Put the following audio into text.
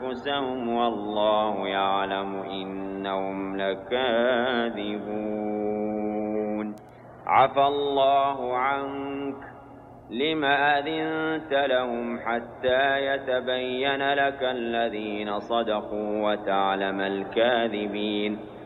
أنفسهم والله يعلم إنهم لكاذبون. عفى الله عنك لم أذنت لهم حتى يتبين لك الذين صدقوا وتعلم الكاذبين.